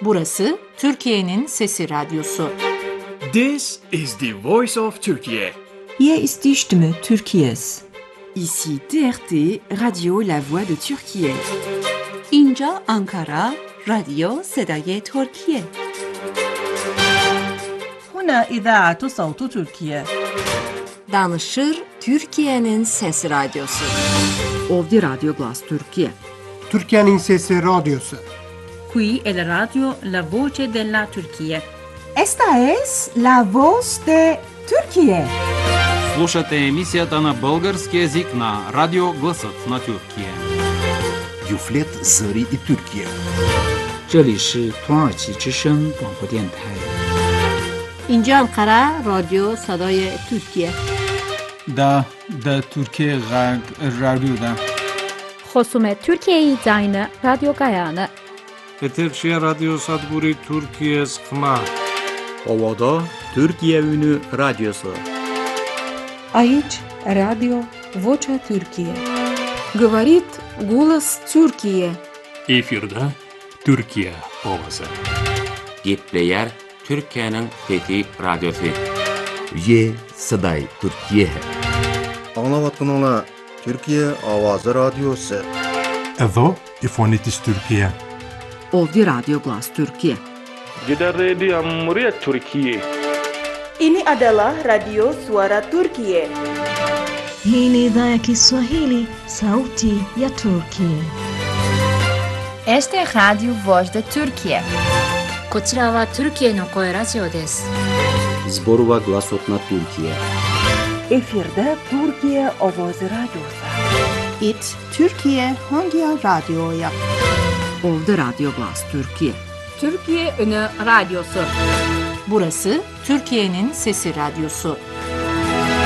Burası Türkiye'nin Sesi Radyosu. This is the voice of Turkey. Hier ist die Stimme Türkiye's. Ici TRT, Radio La Voix de Türkiye. اینجا آنکارا، رادیو صدای ترکیه. هنا إذاعة صوت تركيا. Danışır Türkiye'nin Sesi Radyosu. Ovdje Radio Glas Türkiye. Türkiye'nin Sesi Radyosu. Qui è la radio La Voce della Turchia. Esta es la voz de Türkiye. Слушате емисията на български език на Радио Гласът на Türkiye. Юфлет Зари и Türkiye. 这里是土耳其之声广播电台。 اینجا انقره رادیو صدای ترکیه. دا Türkiye رادیو. خصوم ترکیه زاین رادیو گایانه. Eterçiye Radyo Sadburi Türkiye Sıkma. Ovada Türkiye Ünü Radyosu. Aici Radio Vocea Türkiye. Говорит голос Türkiye. Efirde Türkiye Ovası. Gitleyer Türkiye'nin Fethi Radyosu. Ye Saday Türkiye. Anlavatınla Türkiye Avazı Radyosu. Evo İfonitis Türkiye. Ovdje Radio Glas Türkiye. Gider Radio Cumhuriyet Türkiye. Ini adalah Radio Suara Turkiye. Hii ni idhaa ya Kiswahili, sauti ya Turkiye. Este es Radio Voz de Turkiye. こちらはトルキエの声ラジオです。 Zborova Glasot na Türkiye. Efirde Türkiye Ovozi Radyosu. It Türkiye hangi radyoya? Ovdje Radio Glas Türkiye. Türkiye Ünü Radyosu. Burası Türkiye'nin Sesi Radyosu.